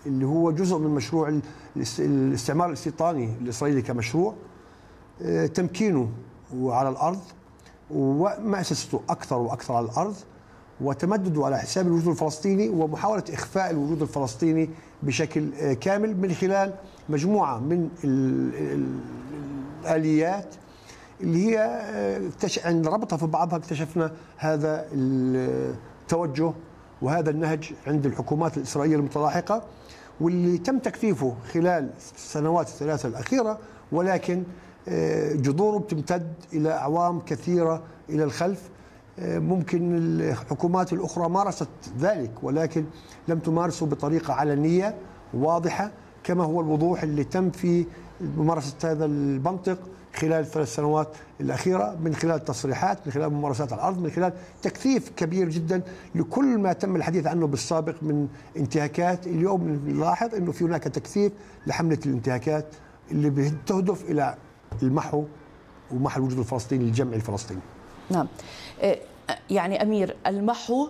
اللي هو جزء من مشروع الاستعمار الاستيطاني الإسرائيلي كمشروع، تمكينه على الأرض ومأسسته أكثر وأكثر على الأرض، وتمدده على حساب الوجود الفلسطيني، ومحاولة إخفاء الوجود الفلسطيني بشكل كامل من خلال مجموعة من الآليات اللي هي عند ربطها في بعضها اكتشفنا هذا التوجه وهذا النهج عند الحكومات الإسرائيلية المتلاحقة، واللي تم تكثيفه خلال السنوات الثلاثة الأخيرة، ولكن جذوره بتمتد إلى أعوام كثيرة إلى الخلف. ممكن الحكومات الأخرى مارست ذلك، ولكن لم تمارسه بطريقة علنية واضحة كما هو الوضوح اللي تم في ممارسة هذا المنطق خلال 3 سنوات الأخيرة، من خلال تصريحات، من خلال ممارسات على الأرض، من خلال تكثيف كبير جدا لكل ما تم الحديث عنه بالسابق من انتهاكات. اليوم نلاحظ أنه في هناك تكثيف لحملة الانتهاكات اللي بتهدف إلى المحو ومحو الوجود الفلسطيني الجمعي الفلسطيني. نعم، يعني أمير، المحو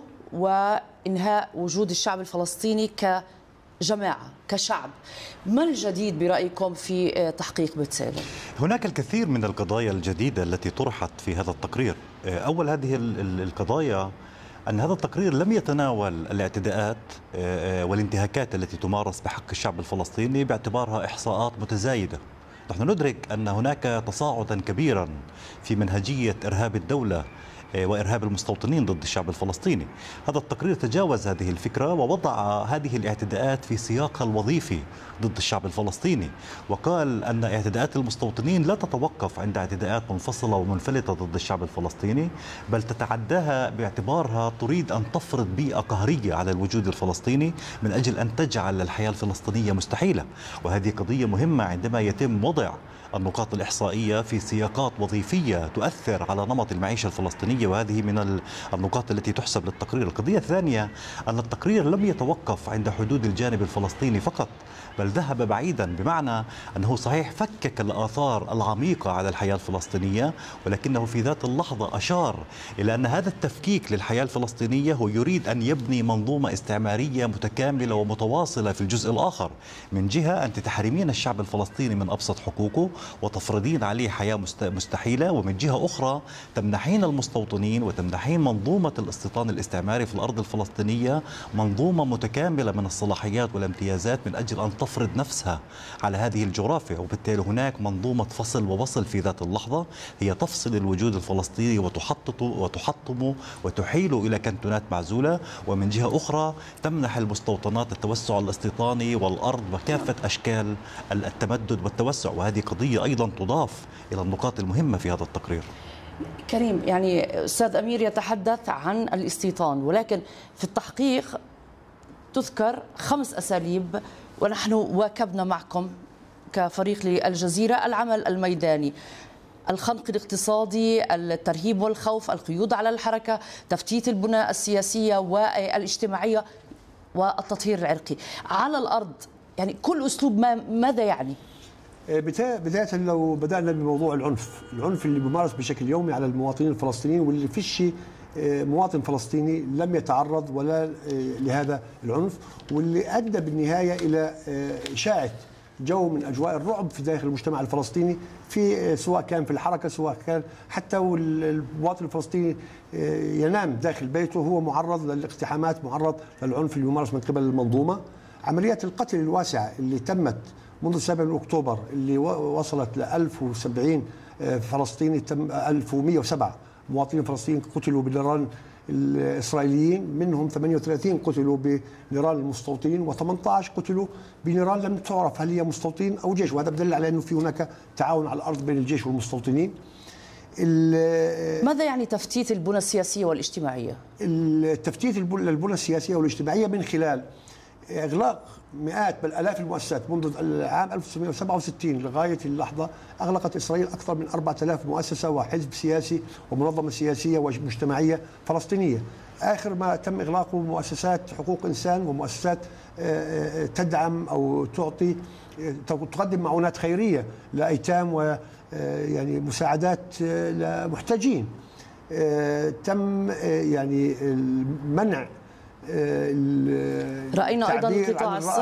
وإنهاء وجود الشعب الفلسطيني كجماعة كشعب، ما الجديد برأيكم في تحقيق بتسالم؟ هناك الكثير من القضايا الجديدة التي طرحت في هذا التقرير. أول هذه القضايا أن هذا التقرير لم يتناول الاعتداءات والانتهاكات التي تمارس بحق الشعب الفلسطيني باعتبارها إحصاءات متزايدة. نحن ندرك أن هناك تصاعدا كبيرا في منهجية إرهاب الدولة وإرهاب المستوطنين ضد الشعب الفلسطيني. هذا التقرير تجاوز هذه الفكرة ووضع هذه الاعتداءات في سياقها الوظيفي ضد الشعب الفلسطيني، وقال أن اعتداءات المستوطنين لا تتوقف عند اعتداءات منفصلة ومنفلتة ضد الشعب الفلسطيني، بل تتعداها باعتبارها تريد أن تفرض بيئة قهرية على الوجود الفلسطيني من أجل أن تجعل الحياة الفلسطينية مستحيلة. وهذه قضية مهمة عندما يتم وضع النقاط الإحصائية في سياقات وظيفية تؤثر على نمط المعيشة الفلسطينية، وهذه من النقاط التي تحسب للتقرير. القضية الثانية أن التقرير لم يتوقف عند حدود الجانب الفلسطيني فقط، بل ذهب بعيدا، بمعنى أنه صحيح فكك الآثار العميقة على الحياة الفلسطينية، ولكنه في ذات اللحظة أشار إلى أن هذا التفكيك للحياة الفلسطينية هو يريد أن يبني منظومة استعمارية متكاملة ومتواصلة في الجزء الآخر. من جهة أنت تحرمين الشعب الفلسطيني من أبسط حقوقه وتفرضين عليه حياة مستحيلة، ومن جهة أخرى تمنحين المستوطنين وتمنحين منظومة الاستيطان الاستعماري في الأرض الفلسطينية منظومة متكاملة من الصلاحيات والامتيازات من أجل أن تفرض نفسها على هذه الجغرافيا. وبالتالي هناك منظومة فصل ووصل في ذات اللحظة هي تفصل الوجود الفلسطيني وتحطمه وتحيله إلى كنتونات معزولة، ومن جهة أخرى تمنح المستوطنات التوسع الاستيطاني والأرض وكافة أشكال التمدد والتوسع. وهذه قضية أيضا تضاف إلى النقاط المهمة في هذا التقرير. كريم، يعني أستاذ أمير يتحدث عن الاستيطان، ولكن في التحقيق تذكر 5 أساليب، ونحن واكبنا معكم كفريق للجزيرة العمل الميداني: الخنق الاقتصادي، الترهيب والخوف، القيود على الحركة، تفتيت البنى السياسية والاجتماعية، والتطهير العرقي. على الأرض يعني كل أسلوب ماذا يعني؟ بداية لو بدأنا بموضوع العنف اللي بيمارس بشكل يومي على المواطنين الفلسطينيين، واللي فيش مواطن فلسطيني لم يتعرض ولا لهذا العنف، واللي أدى بالنهاية إلى إشاعة جو من أجواء الرعب في داخل المجتمع الفلسطيني، في سواء كان في الحركة، سواء كان حتى المواطن الفلسطيني ينام داخل بيته هو معرض للاقتحامات، معرض للعنف اللي يمارس من قبل المنظومة. عمليات القتل الواسعة اللي تمت منذ 7 أكتوبر اللي وصلت ل 1070 فلسطيني، تم 1107 مواطنين فلسطينيين قتلوا بنيران الإسرائيليين، منهم 38 قتلوا بنيران المستوطنين و18 قتلوا بنيران لم تعرف هل هي مستوطنين أو جيش، وهذا بدل على أنه في هناك تعاون على الأرض بين الجيش والمستوطنين. ماذا يعني تفتيت البنى السياسية والاجتماعية؟ تفتيت البنى السياسية والاجتماعية من خلال إغلاق مئات بل آلاف المؤسسات. منذ العام 1967 لغاية اللحظة أغلقت إسرائيل أكثر من 4000 مؤسسة وحزب سياسي ومنظمة سياسية ومجتمعية فلسطينية. آخر ما تم إغلاقه مؤسسات حقوق إنسان ومؤسسات تدعم أو تقدم معونات خيرية لأيتام ويعني مساعدات لمحتاجين. تم يعني المنع رأينا أيضا القطاع الصحي